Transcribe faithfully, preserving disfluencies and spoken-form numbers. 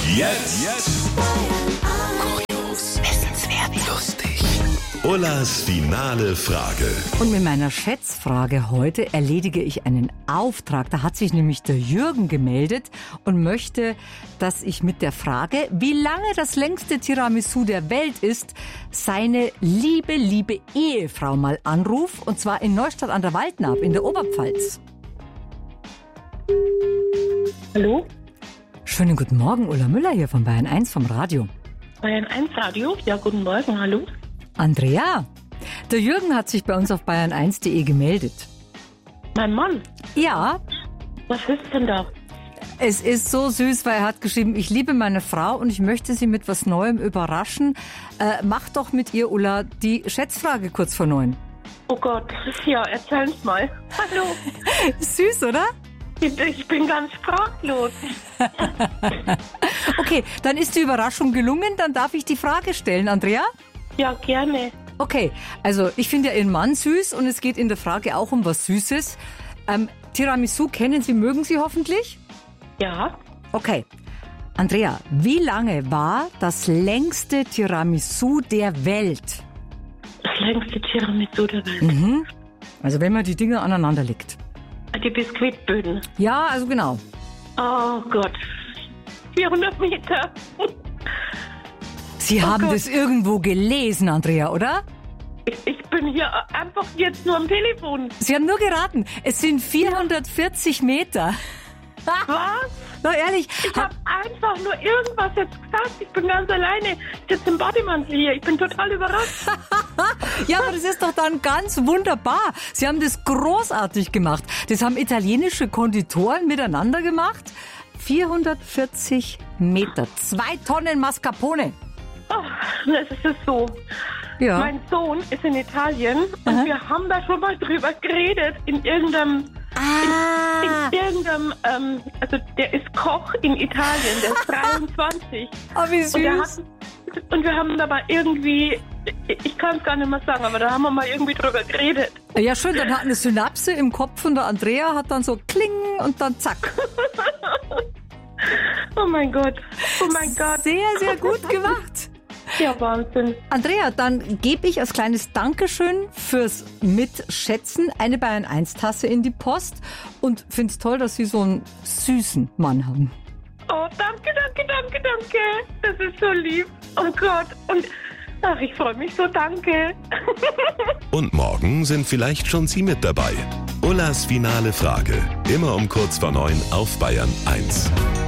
jetzt, jetzt kurios, wissenswert, lustig. Ullas finale Frage. Und mit meiner Schätzfrage heute erledige ich einen Auftrag. Da hat sich nämlich der Jürgen gemeldet und möchte, dass ich mit der Frage, wie lange das längste Tiramisu der Welt ist, seine liebe, liebe Ehefrau mal anrufe. Und zwar in Neustadt an der Waldnaab in der Oberpfalz. Hallo? Schönen guten Morgen, Ulla Müller hier von Bayern eins vom Radio. Bayern eins Radio? Ja, guten Morgen, hallo. Andrea, der Jürgen hat sich bei uns auf bayern eins punkt de gemeldet. Mein Mann? Ja. Was ist denn da? Es ist so süß, weil er hat geschrieben, ich liebe meine Frau und ich möchte sie mit was Neuem überraschen. Äh, mach doch mit ihr, Ulla, die Schätzfrage kurz vor neun. Oh Gott, ja, erzähl's mal. Hallo. Süß, oder? Ich, ich bin ganz sprachlos. Okay, dann ist die Überraschung gelungen, dann darf ich die Frage stellen, Andrea? Ja, gerne. Okay, also ich finde ja Ihren Mann süß und es geht in der Frage auch um was Süßes. Ähm, Tiramisu kennen Sie, mögen Sie hoffentlich? Ja. Okay. Andrea, wie lange war das längste Tiramisu der Welt? Das längste Tiramisu der Welt. Mhm. Also wenn man die Dinger aneinander legt. Die Biskuitböden. Ja, also genau. Oh Gott. vierhundert Meter. Sie Oh haben Gott. das irgendwo gelesen, Andrea, oder? Ich, ich bin hier einfach jetzt nur am Telefon. Sie haben nur geraten. Es sind vierhundertvierzig Meter. Was? Na ehrlich. Ich habe einfach nur irgendwas jetzt gesagt. Ich bin ganz alleine. Ich sitze im Bademantel hier. Ich bin total überrascht. Ja, aber das ist doch dann ganz wunderbar. Sie haben das großartig gemacht. Das haben italienische Konditoren miteinander gemacht. vierhundertvierzig Meter. Zwei Tonnen Mascarpone. Oh, das ist es so. Ja. Mein Sohn ist in Italien und Aha. wir haben da schon mal drüber geredet in irgendeinem, Ah. in irgendeinem, ähm, also der ist Koch in Italien, der ist dreiundzwanzig. Oh, wie Und, der süß. hat, und wir haben dabei irgendwie, ich kann es gar nicht mehr sagen, aber da haben wir mal irgendwie drüber geredet. Ja, schön. Dann hat eine Synapse im Kopf von der Andrea, hat dann so kling und dann zack. Oh mein Gott, oh mein Gott. Sehr, sehr gut gemacht. Ja, Wahnsinn. Andrea, dann gebe ich als kleines Dankeschön fürs Mitschätzen eine Bayern eins Tasse in die Post und finde es toll, dass Sie so einen süßen Mann haben. Oh, danke, danke, danke, danke. Das ist so lieb. Oh Gott. Und ach, ich freue mich so, danke. Und morgen sind vielleicht schon Sie mit dabei. Ullas finale Frage. Immer um kurz vor neun auf Bayern eins.